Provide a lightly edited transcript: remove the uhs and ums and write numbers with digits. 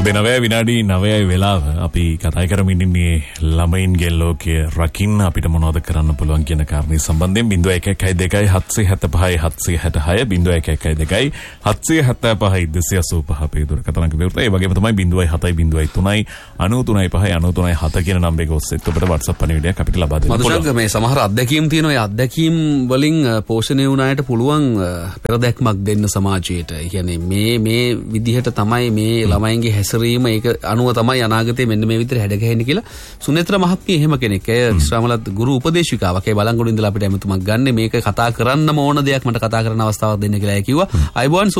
දෙනවය විනාඩි 9යි වෙලාව අපි කතා කරමින් ඉන්නේ ළමයින්ගේ ලෝකයේ රකින්න අපිට මොනවද කරන්න පුළුවන් කියන කාරණේ සම්බන්ධයෙන් 0112 775 766 0112 අපේ දුරකථන විවෘත ඒ වගේම තමයි 0703 93 කියන නම්බරයක ඔස්සේත් ඔබට WhatsApp පණිවිඩයක් අපිට ලබා දෙන්න පුළුවන්. මදුසංග මේ සමහර අත්දැකීම් තියෙනවා. ඒ අත්දැකීම් වලින් පෝෂණය වුණ අයට පුළුවන් පෙරදැක්මක් දෙන්න සමාජයට. ඒ කියන්නේ මේ විදිහට තමයි මේ ළමයින්ගේ හැසිරීම ඒක අනුව තමයි අනාගතේ මෙන්න මේ විදිහට හැඩ ගැහෙන්නේ කියලා සුනේත්‍ර මහත්මිය එහෙම කෙනෙක්. ඒ විශ්‍රාමලත් ගුරු උපදේශිකාවක්. ඒ බලංගොඩ ඉඳලා අපිට ඇමතුමක් ගන්න මේක කතා කරන්නම ඕන දෙයක් මට කතා කරන්න අවස්ථාවක් දෙන්න කියලා කිව්වා. අයබෝන්